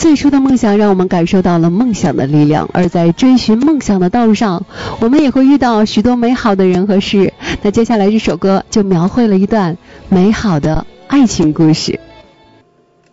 最初的梦想让我们感受到了梦想的力量，而在追寻梦想的道路上，我们也会遇到许多美好的人和事。那接下来这首歌就描绘了一段美好的爱情故事。